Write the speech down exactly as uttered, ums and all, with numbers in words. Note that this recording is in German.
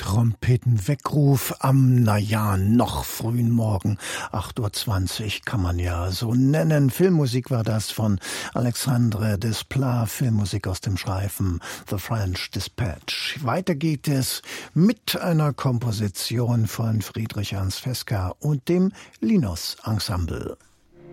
Trompetenweckruf am, naja, noch frühen Morgen. acht Uhr zwanzig kann man ja so nennen. Filmmusik war das von Alexandre Desplat, Filmmusik aus dem Streifen The French Dispatch. Weiter geht es mit einer Komposition von Friedrich Ernst Fesca und dem Linus Ensemble.